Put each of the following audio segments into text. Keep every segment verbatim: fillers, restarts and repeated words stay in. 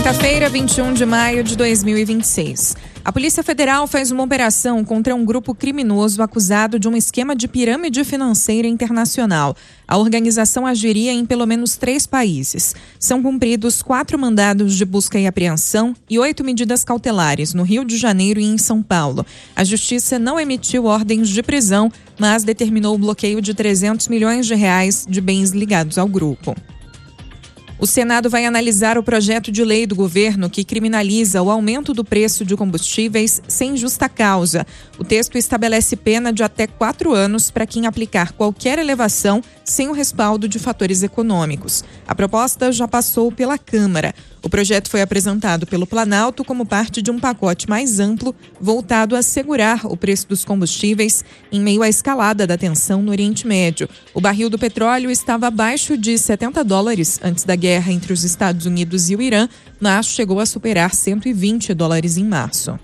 Quinta-feira, vinte e um de maio de dois mil e vinte e seis. A Polícia Federal fez uma operação contra um grupo criminoso acusado de um esquema de pirâmide financeira internacional. A organização agiria em pelo menos três países. São cumpridos quatro mandados de busca e apreensão e oito medidas cautelares no Rio de Janeiro e em São Paulo. A Justiça não emitiu ordens de prisão, mas determinou o bloqueio de trezentos milhões de reais de bens ligados ao grupo. O Senado vai analisar o projeto de lei do governo que criminaliza o aumento do preço de combustíveis sem justa causa. O texto estabelece pena de até quatro anos para quem aplicar qualquer elevação sem o respaldo de fatores econômicos. A proposta já passou pela Câmara. O projeto foi apresentado pelo Planalto como parte de um pacote mais amplo voltado a segurar o preço dos combustíveis em meio à escalada da tensão no Oriente Médio. O barril do petróleo estava abaixo de setenta dólares antes da guerra entre os Estados Unidos e o Irã, mas chegou a superar cento e vinte dólares em março.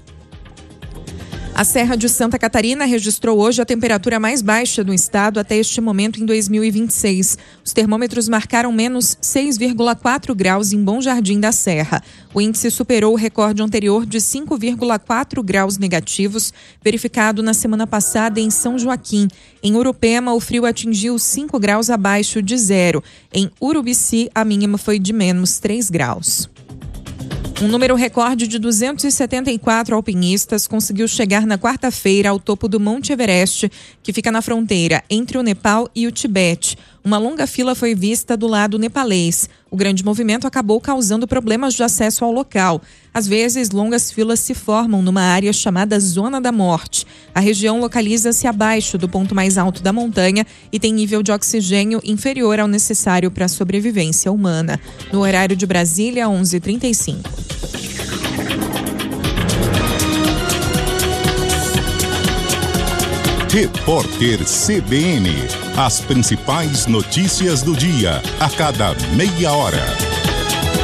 A Serra de Santa Catarina registrou hoje a temperatura mais baixa do estado até este momento em dois mil e vinte e seis. Os termômetros marcaram menos seis vírgula quatro graus em Bom Jardim da Serra. O índice superou o recorde anterior de cinco vírgula quatro graus negativos, verificado na semana passada em São Joaquim. Em Urupema, o frio atingiu cinco graus abaixo de zero. Em Urubici, a mínima foi de menos três graus. Um número recorde de duzentos e setenta e quatro alpinistas conseguiu chegar na quarta-feira ao topo do Monte Everest, que fica na fronteira entre o Nepal e o Tibete. Uma longa fila foi vista do lado nepalês. O grande movimento acabou causando problemas de acesso ao local. Às vezes, longas filas se formam numa área chamada Zona da Morte. A região localiza-se abaixo do ponto mais alto da montanha e tem nível de oxigênio inferior ao necessário para a sobrevivência humana. No horário de Brasília, onze e trinta e cinco. Repórter C B N. As principais notícias do dia, a cada meia hora.